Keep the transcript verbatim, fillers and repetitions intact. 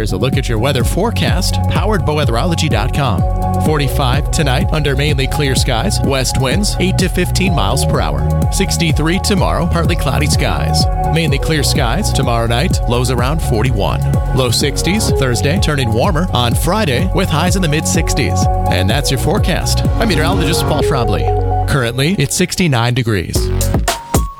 Here's a look at your weather forecast, powered by weatherology dot com. forty-five tonight under mainly clear skies, west winds eight to fifteen miles per hour. sixty-three tomorrow, partly cloudy skies. Mainly clear skies tomorrow night, lows around forty-one. Low sixties Thursday, turning warmer on Friday with highs in the mid sixties. And that's your forecast. I'm meteorologist Paul Trombley. Currently, it's sixty-nine degrees.